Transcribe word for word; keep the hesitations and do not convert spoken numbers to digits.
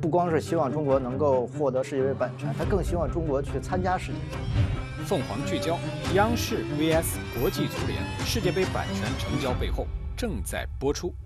不光是希望中国能够获得世界杯版权，他更希望中国去参加世界杯。 凤凰聚焦，央视 V S 国际足联世界杯版权成交背后正在播出。